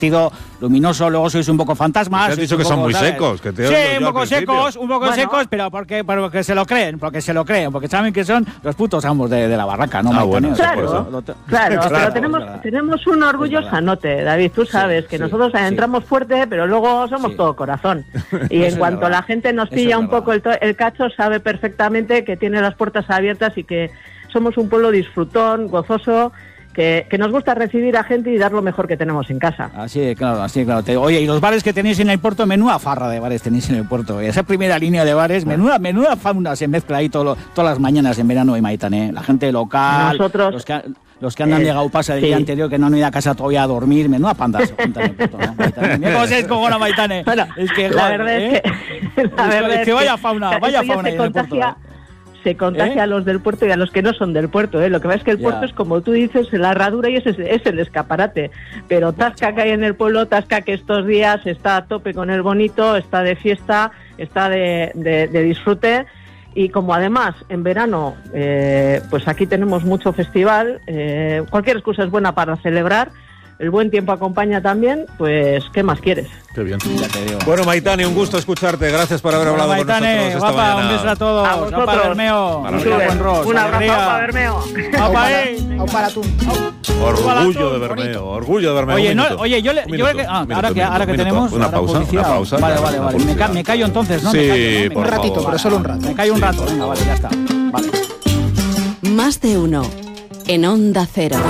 sentido luminoso, luego sois un poco fantasmas. Te has dicho que son muy secos. Que te Sí, un poco secos, pero porque se lo creen, porque saben que son los putos amos de la barraca, ¿no? Bueno, claro, pero tenemos un orgullo sanote, David, tú sabes que nosotros entramos fuerte, pero luego somos todo corazón. Y en cuanto la gente nos pilla un poco el cacho, sabe perfectamente que tiene las puertas abiertas y que somos un pueblo disfrutón, gozoso, que nos gusta recibir a gente y dar lo mejor que tenemos en casa. Así, claro. Oye, y los bares que tenéis en el puerto, menuda farra de bares tenéis en el puerto. Esa primera línea de bares, menuda fauna se mezcla ahí todas las mañanas en verano y Maitane. La gente local, nosotros, los que han llegado pasa del día anterior, que no han ido a casa todavía a dormir, menuda panda se juntan en el puerto, ¿no? Maitane. Mira cómo se descojona Maitane. Bueno, es que, la verdad es que vaya fauna ahí en el puerto. Se contagia a los del puerto y a los que no son del puerto, ¿eh? Lo que pasa es que el puerto es, como tú dices, la herradura y es el escaparate. Pero Tasca que hay en el pueblo, Tasca que estos días está a tope con el bonito, está de fiesta, está de disfrute. Y como además en verano, pues aquí tenemos mucho festival, cualquier excusa es buena para celebrar. El buen tiempo acompaña también, pues, ¿qué más quieres? Qué bien. Ya te digo. Bueno, Maitane, un gusto escucharte. Gracias por haber hablado Maitane, con nosotros esta guapa, mañana. Un beso a todos. A vosotros. Para Bermeo. Un abrazo para Bermeo. Para tú. Orgullo de Bermeo. Orgullo de Bermeo. Oye, ahora que tenemos una pausa. Vale. Me callo entonces, ¿no? Sí, Un ratito, pero solo un rato. Me callo un rato. Venga, vale, ya está. Vale. Más de uno en Onda Cero.